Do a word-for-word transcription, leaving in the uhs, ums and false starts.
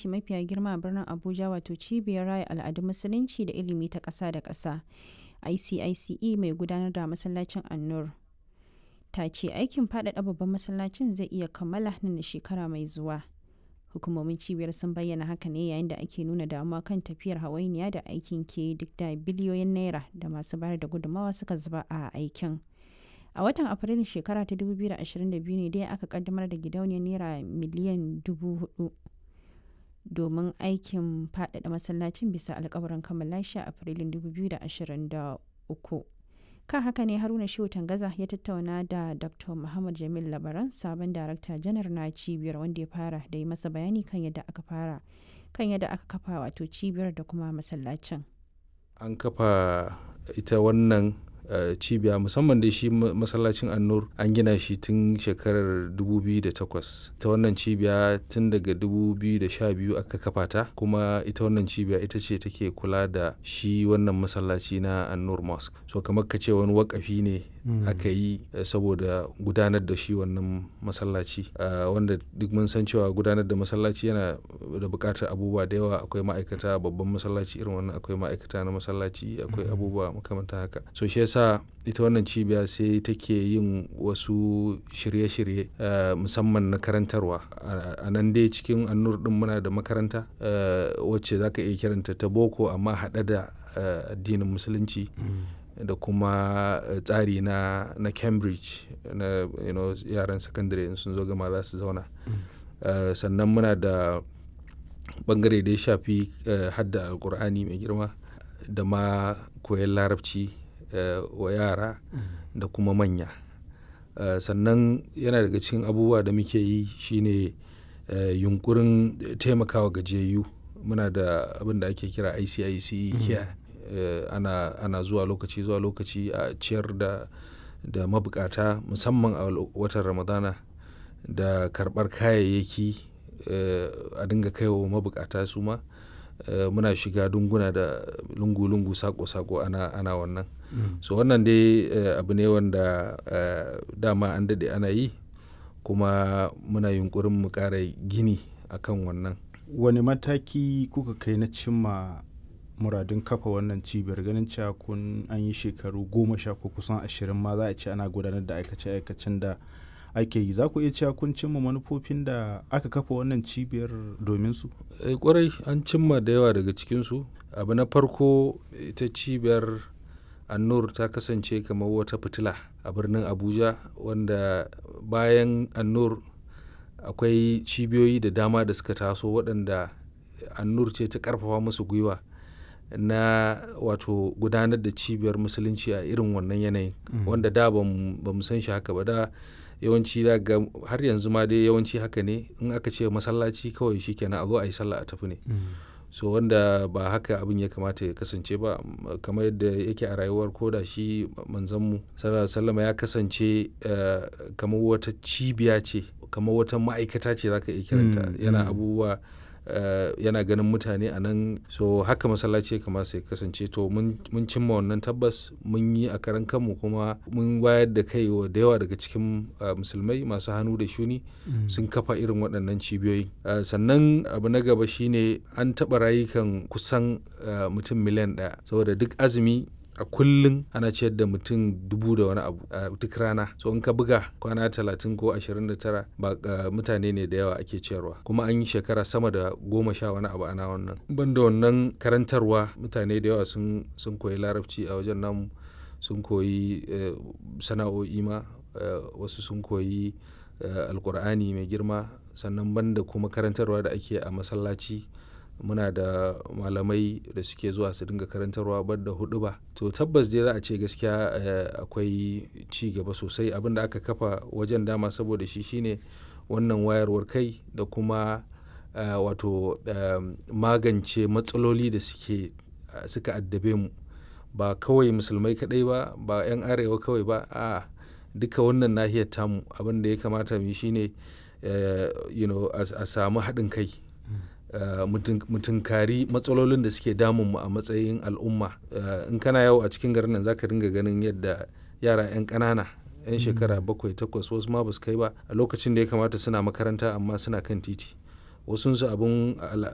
musulunci mafiya girma a birnin Abuja wato cibiyar raya al'adun musulunci da ilimi ta ƙasa da ƙasa I C I C E mai gudanar da masallacin An-Nur ta ce aikin faɗaɗa babban masallacin zai iya kammala nan da shekara mai zuwa. Hukumomin cibiyar sun bayyana haka ne yayin da ake nuna damuwa kan tafiyar hawainiya da aikin ke duk da biliyoyin naira da masu bayar da gudunmawa suka zuba a aikin. A watan Afrilun shekara ta dubu biyu da ashirin da biyu ne dai aka kaddamar da gidauniyar naira miliyan dubu hudu domin aikin faɗaɗa masallacin bisa alkawarin kammala shi a Afrilun dubu biyu da ashirin da uku. Kan haka ne Haruna Shehu Tangaza ya tattauna da Doctor Muhammad Jamil Labaran, sabon darakta janar na cibiyar, wanda ya fara da yi masa bayani kan yadda aka fara kan yadda aka kafa wato cibiyar da kuma masallacin. An kafa ita wannan uh, cibiya musamman da shi masallacin An-Nur an gina shi tun shekarar dubu biyu da takwas. Ita wannan cibiya tun daga dubu biyu da sha biyu aka kafa ta, kuma ita wannan cibiya ita ce take kula da shi wannan masallaci na An-Nur Mosque. So kamar ka ce wani wakafi ne mm. aka yi uh, saboda gudanar da shi wannan masallaci uh, wanda duk mun san cewa gudanar da masallaci yana da buƙatar abubuwa da yawa. Akwai ma'aikata babban masallaci irin wannan, akwai ma'aikata na masallaci, akwai mm. abubuwa makamanta haka. So shi yasa ita wannan cibiya sai take yin wasu shirye-shirye uh, musamman na karantarwa. A nan dai cikin An-Nur din muna da makaranta uh, wacce zaka iya kiranta ta boko amma haɗe da uh, addinin musulunci mm. da kuma uh, tsari na, na Cambridge na you know, yaran sakandare in sun zo gama za su zauna. Mm. Uh, sannan muna da bangare da ya shafi uh, hadda alkur'ani mai girma da ma koyon larabci uh, wa yara mm. da kuma manya. Uh, sannan yana daga cikin abubuwa da muke yi shine uh, yunkurin taimakawa gajiyayyu. Muna da abin da ake kira I C I C E mm. care. Uh, ana, ana zuwa lokaci zuwa lokaci a ciyar da, da mabukata musamman a watan Ramadana da karɓar kayayyaki uh, a dinga kaiwa mabukata su ma. Uh, muna shiga dunguna da lungu-lungu sako-sako ana, ana wannan. Mm. So wannan dai uh, abu ne wanda uh, dama an daɗe ana yi, kuma muna yunkurin mu ƙara gini akan wannan. Wani mataki kuka kai na cimma muradun kafa wannan cibiyar, ganin cewa kun an yi shekaru goma sha ko kusan ashirin ma za a ce ana gudanar da aikace-aikacen da ake yi? Za ku iya cewa kun cimma manufofin da aka kafa wannan cibiyar domin su? E, kwarai an cimma da yawa daga cikinsu. Abu na farko, ita cibiyar An-Nur ta kasance kamar wata fitila a birnin Abuja, wanda bayan An-Nur akwai cibiyoyi da dama da suka taso waɗanda An-Nur ce ta ƙarfafa musu gwiwa na wato gudanar da cibiyar musulunci a irin wannan yanayin. Mm. wanda da ba mu san shi haka ba. Da yawanci da ga har yanzu ma dai yawanci haka ne, in aka ce masallaci kawai shikenan a zo a yi sallah a tafi ne. Mm. So wanda ba haka abin ya kamata ya kasance ba, kamar yadda yake a rayuwar koda shi manzanmu sallallahu alaihi wasallam ya kasance uh, kamar wata cibiya ce, kamar wata ma'aikata ce zaka iya kiranta. Mm. yana abubuwa Uh, yana ganin mutane a nan. So haka masallaci kamar sai kasance. To mun cimma wannan tabbas, mun yi a karan kanmu, kuma mun wayar da kai wa da yawa daga cikin uh, musulmai masu hannu da shuni. Mm. sun kafa irin waɗannan cibiyoyi. Uh, sannan abu na gaba shine an taɓa rayukan kusan uh, mutum miliyan ɗaya, saboda duk azumi a kullum ana ciyar da mutum dubu da wani abu a duk rana. So in ka buga kwana talatin ko ashirin da tara, ba mutane ne da yawa ake ciyarwa, kuma an yi shekara sama da goma sha wani abu ana wannan. Ban da wannan karantarwa, mutane da yawa sun, sun koyi larabci a wajen namu, sun koyi uh, sana'o'i ma, uh, wasu sun koyi uh, alkur'ani mai girma. Sannan ban da kuma karantarwa da ake a masallaci, muna da malamai da suke zuwa su dinga karantarwa bar da hudu ba. To tabbas dai za a ce gaskiya uh, akwai ci gaba sosai. Abin da aka kafa wajen dama saboda shi shine wannan wayarwar kai da kuma uh, wato uh, magance matsaloli da suke uh, suka addabe mu, ba kawai musulmai kadai ba, ba 'yan arewa kawai ba, a duka wannan nahiyar tamu. Abin da ya kamata mu yi shine uh, you know, a samu haɗin kai. Uh, mutunkari matsalolin da suke damun mu a matsayin al'umma. Uh, in kana yawo a cikin garin nan zaka dinga ganin yadda yara 'yan ƙanana 'yan shekara bakwai takwas, wasu ma basu kai ba, a lokacin da ya kamata suna makaranta amma suna kan titi. Wasunsu abun